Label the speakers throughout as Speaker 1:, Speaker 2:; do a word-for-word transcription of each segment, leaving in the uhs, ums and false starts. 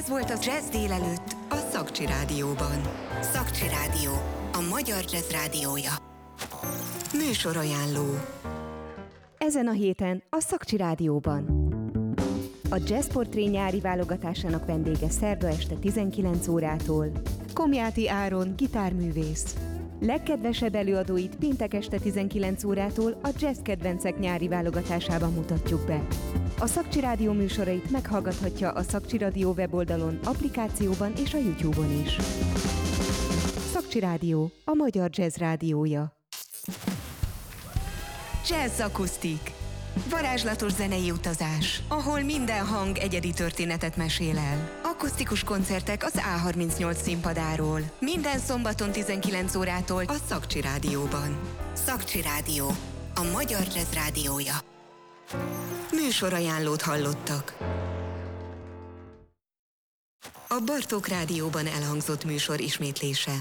Speaker 1: Ez volt a Jazz délelőtt a Szakcsi Rádióban. Szakcsi Rádió, a magyar jazz rádiója. Műsorajánló.
Speaker 2: Ezen a héten a Szakcsi Rádióban. A Jazz Portré nyári válogatásának vendége szerda este tizenkilenc órától Komjáti Áron, gitárművész. Legkedvesebb előadóit péntek este tizenkilenc órától a Jazz Kedvencek nyári válogatásában mutatjuk be. A Szakcsi Rádió műsorait meghallgathatja a Szakcsi Rádió weboldalon, applikációban és a YouTube-on is. Szakcsi Rádió, a magyar jazz rádiója.
Speaker 1: Jazz akusztik. Varázslatos zenei utazás, ahol minden hang egyedi történetet mesél el. Akusztikus koncertek az á harmincnyolc színpadáról. Minden szombaton tizenkilenc órától a Szakcsi Rádióban. Szakcsi Rádió, a magyar jazz rádiója. Műsorajánlót hallottak. A Bartók Rádióban elhangzott műsor ismétlése.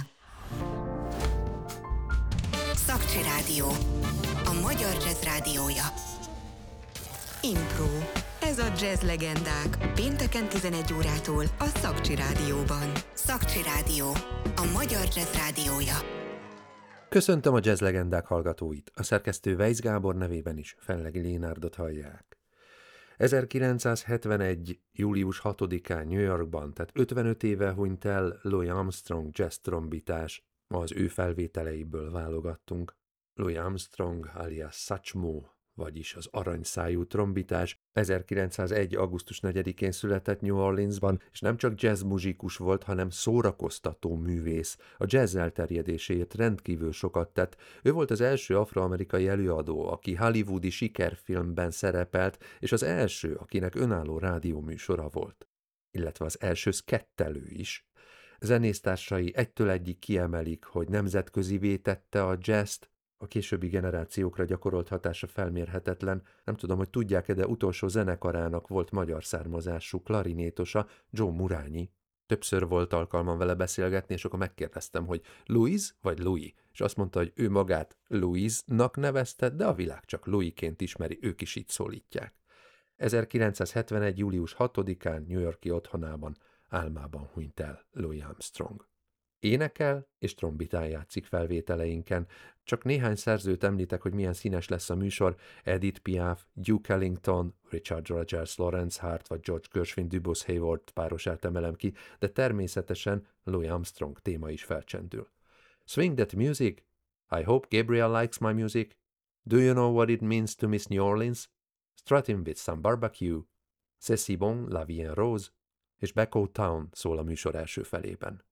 Speaker 1: Szakcsi Rádió, a magyar jazz rádiója. Impro. Ez a jazz legendák. Pénteken tizenegy órától a Szakcsi Rádióban. Szakcsi Rádió, a magyar jazz rádiója.
Speaker 3: Köszöntöm a jazz legendák hallgatóit. A szerkesztő Weisz Gábor nevében is Fenlegi Lénárdot hallják. ezerkilencszázhetvenegy. július hatodikán New Yorkban, tehát ötvenöt éve hunyt el Louis Armstrong jazz trombitás. Az ő felvételeiből válogattunk. Louis Armstrong alias Satchmo, vagyis az aranyszájú trombitás, ezerkilencszázegy. augusztus negyedikén született New Orleansban, és nem csak jazz muzsikus volt, hanem szórakoztató művész. A jazz elterjedéséért rendkívül sokat tett. Ő volt az első afroamerikai előadó, aki hollywoodi sikerfilmben szerepelt, és az első, akinek önálló rádióműsora volt. Illetve az első szkettelő is. Zenésztársai egytől egyig kiemelik, hogy nemzetközivé tette a jazzt. A későbbi generációkra gyakorolt hatása felmérhetetlen. Nem tudom, hogy tudják-e, de utolsó zenekarának volt magyar származású klarinétosa, Joe Murányi. Többször volt alkalmam vele beszélgetni, és akkor megkérdeztem, hogy Louis vagy Louis, és azt mondta, hogy ő magát Louisnak nevezte, de a világ csak Louisként ismeri, ők is így szólítják. ezerkilencszázhetvenegy. július hatodikán New York-i otthonában álmában hunyt el Louis Armstrong. Énekel és trombitán játszik felvételeinken. Csak néhány szerzőt említek, hogy milyen színes lesz a műsor. Edith Piaf, Duke Ellington, Richard Rodgers, Lawrence Hart vagy George Gershwin, Dubois Hayward párosát emelem ki, de természetesen Louis Armstrong téma is felcsendül. Swing that music. I hope Gabriel likes my music. Do you know what it means to miss New Orleans? Strutting with some barbecue. C'est si bon, la vie en rose. És Back Old Town szól a műsor első felében.